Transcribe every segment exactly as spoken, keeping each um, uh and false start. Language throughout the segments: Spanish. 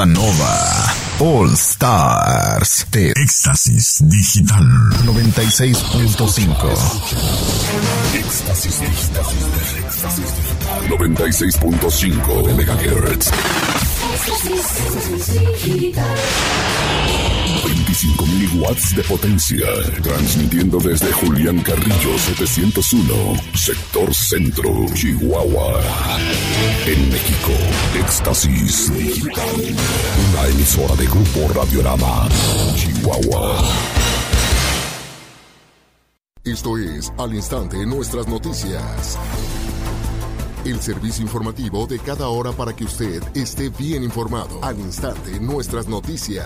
Nova All Stars de Éxtasis Digital noventa y seis punto cinco. Éxtasis Digital, Éxtasis Digital noventa y seis punto cinco megahertz. veinticinco mil watts de potencia, transmitiendo desde Julián Carrillo setecientos uno, sector centro, Chihuahua. En México, Éxtasis Digital, una emisora de Grupo Radiorama, Chihuahua. Esto es Al Instante Nuestras Noticias. El servicio informativo de cada hora para que usted esté bien informado. Al Instante Nuestras Noticias.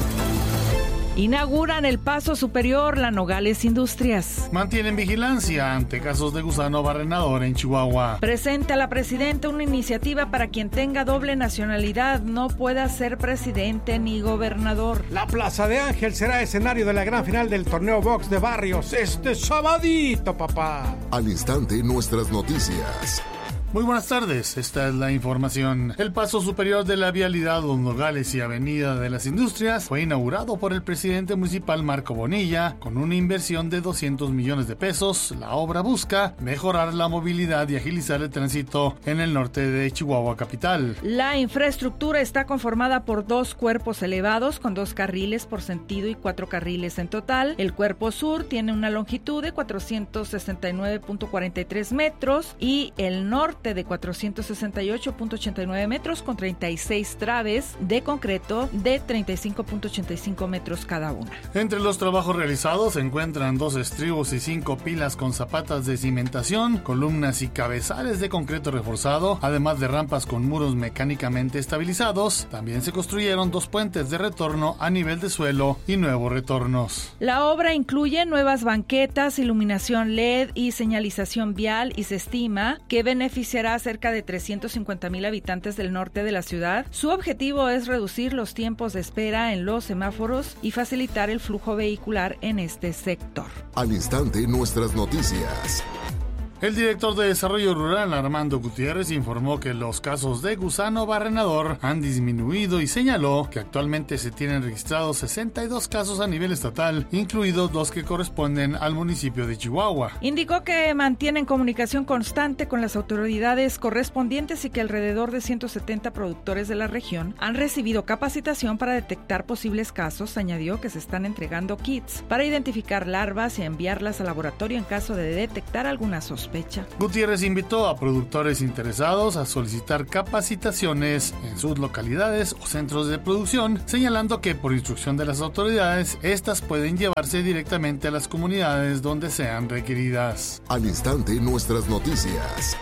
Inauguran el paso superior La Nogales Industrias. Mantienen vigilancia ante casos de gusano barrenador en Chihuahua. Presenta la presidenta una iniciativa para quien tenga doble nacionalidad no pueda ser presidente ni gobernador. La Plaza de Ángel será escenario de la gran final del torneo box de barrios este sabadito, papá. Al Instante Nuestras Noticias. Muy buenas tardes, esta es la información. El paso superior de la vialidad Los Nogales y Avenida de las Industrias fue inaugurado por el presidente municipal Marco Bonilla con una inversión de doscientos millones de pesos. La obra busca mejorar la movilidad y agilizar el tránsito en el norte de Chihuahua capital. La infraestructura está conformada por dos cuerpos elevados con dos carriles por sentido y cuatro carriles en total. El cuerpo sur tiene una longitud de cuatrocientos sesenta y nueve punto cuarenta y tres metros y el norte de cuatrocientos sesenta y ocho punto ochenta y nueve metros con treinta y seis traves de concreto de treinta y cinco punto ochenta y cinco metros cada una. Entre los trabajos realizados se encuentran dos estribos y cinco pilas con zapatas de cimentación, columnas y cabezales de concreto reforzado, además de rampas con muros mecánicamente estabilizados. También se construyeron dos puentes de retorno a nivel de suelo y nuevos retornos. La obra incluye nuevas banquetas, iluminación L E D y señalización vial y se estima que beneficiará a cerca de trescientos cincuenta mil habitantes del norte de la ciudad. Su objetivo es reducir los tiempos de espera en los semáforos y facilitar el flujo vehicular en este sector. Al Instante Nuestras Noticias. El director de Desarrollo Rural, Armando Gutiérrez, informó que los casos de gusano barrenador han disminuido y señaló que actualmente se tienen registrados sesenta y dos casos a nivel estatal, incluidos los que corresponden al municipio de Chihuahua. Indicó que mantienen comunicación constante con las autoridades correspondientes y que alrededor de ciento setenta productores de la región han recibido capacitación para detectar posibles casos. Añadió que se están entregando kits para identificar larvas y enviarlas al laboratorio en caso de detectar alguna sospecha. Gutiérrez invitó a productores interesados a solicitar capacitaciones en sus localidades o centros de producción, señalando que por instrucción de las autoridades, estas pueden llevarse directamente a las comunidades donde sean requeridas. Al Instante Nuestras Noticias.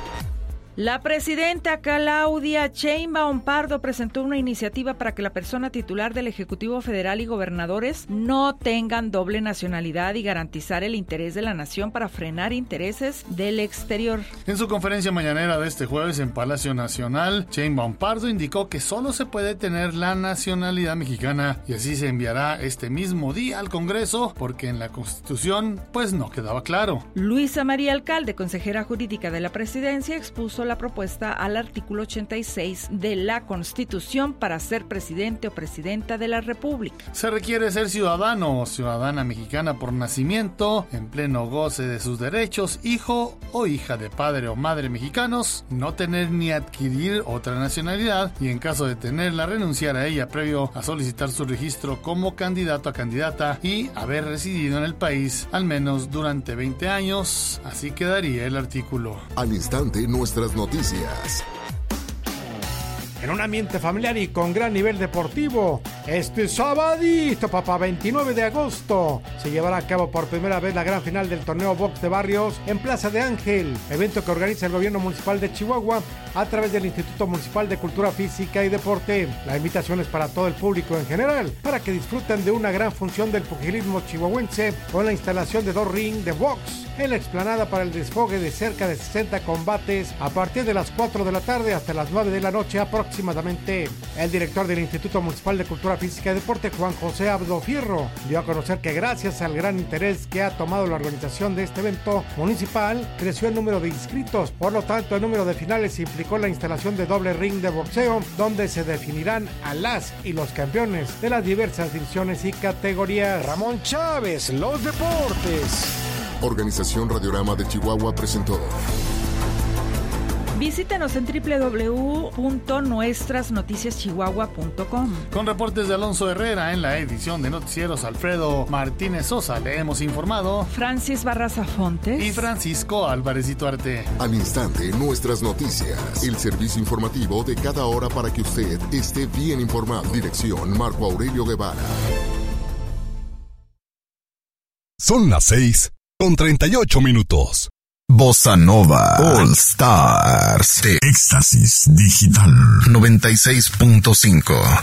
La presidenta Claudia Sheinbaum Pardo presentó una iniciativa para que la persona titular del Ejecutivo Federal y gobernadores no tengan doble nacionalidad y garantizar el interés de la nación para frenar intereses del exterior. En su conferencia mañanera de este jueves en Palacio Nacional, Sheinbaum Pardo indicó que solo se puede tener la nacionalidad mexicana y así se enviará este mismo día al Congreso porque en la Constitución pues no quedaba claro. Luisa María Alcalde, consejera jurídica de la presidencia, expuso la propuesta al artículo ochenta y seis de la Constitución para ser presidente o presidenta de la República. Se requiere ser ciudadano o ciudadana mexicana por nacimiento, en pleno goce de sus derechos, hijo o hija de padre o madre mexicanos, no tener ni adquirir otra nacionalidad y en caso de tenerla renunciar a ella previo a solicitar su registro como candidato a candidata y haber residido en el país al menos durante veinte años. Así quedaría el artículo. Al Instante Nuestras Noticias. En un ambiente familiar y con gran nivel deportivo, este sabadito, papá, veintinueve de agosto, se llevará a cabo por primera vez la gran final del torneo box de barrios en Plaza de Ángel, evento que organiza el gobierno municipal de Chihuahua a través del Instituto Municipal de Cultura Física y Deporte. La invitación es para todo el público en general, para que disfruten de una gran función del pugilismo chihuahuense con la instalación de dos ring de box en la explanada para el desfogue de cerca de sesenta combates a partir de las cuatro de la tarde hasta las nueve de la noche aproximadamente. El director del Instituto Municipal de Cultura Cultura Física y Deporte, Juan José Abdo Fierro, dio a conocer que gracias al gran interés que ha tomado la organización de este evento municipal, creció el número de inscritos. Por lo tanto, el número de finales implicó la instalación de doble ring de boxeo, donde se definirán a las y los campeones de las diversas divisiones y categorías. Ramón Chávez, los deportes. Organización Radiorama de Chihuahua presentó. Visítenos en doble u doble u doble u punto nuestras noticias chihuahua punto com. Con reportes de Alonso Herrera en la edición de Noticieros Alfredo Martínez Sosa, le hemos informado Francis Barraza Fontes y Francisco Álvarez Ituarte. Al instante, nuestras noticias. El servicio informativo de cada hora para que usted esté bien informado. Dirección Marco Aurelio Guevara. Son las seis con treinta y ocho minutos. Bossa Nova All Stars de Éxtasis Digital noventa y seis punto cinco.